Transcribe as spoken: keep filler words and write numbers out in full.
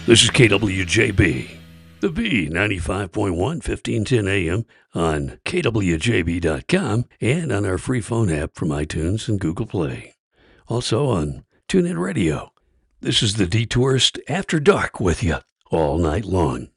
This is K W J B, the B ninety-five point one, fifteen ten A M on K W J B dot com and on our free phone app from iTunes and Google Play. Also on TuneIn Radio. This is the Detourist After Dark with you all night long.